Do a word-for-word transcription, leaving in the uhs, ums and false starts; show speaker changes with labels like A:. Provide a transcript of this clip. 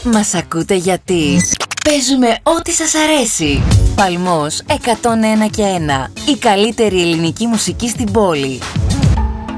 A: Μας ακούτε γιατί παίζουμε ό,τι σας αρέσει. Παλμός εκατόν ένα και ένα. Η καλύτερη ελληνική μουσική στην πόλη.